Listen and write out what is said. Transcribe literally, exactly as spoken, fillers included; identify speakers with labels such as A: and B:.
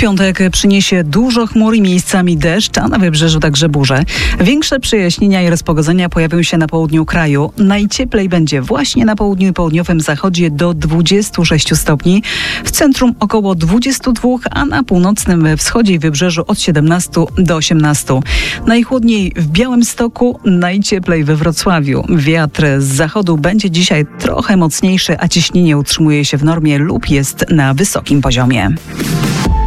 A: Piątek przyniesie dużo chmur i miejscami deszcz, a na wybrzeżu także burze. Większe przejaśnienia i rozpogodzenia pojawią się na południu kraju. Najcieplej będzie właśnie na południu i południowym zachodzie do dwudziestu sześciu stopni. W centrum około dwudziestu dwóch, a na północnym wschodzie i wybrzeżu od siedemnastu do osiemnastu. Najchłodniej w Białymstoku, najcieplej we Wrocławiu. Wiatr z zachodu będzie dzisiaj trochę mocniejszy, a ciśnienie utrzymuje się w normie lub jest na wysokim poziomie.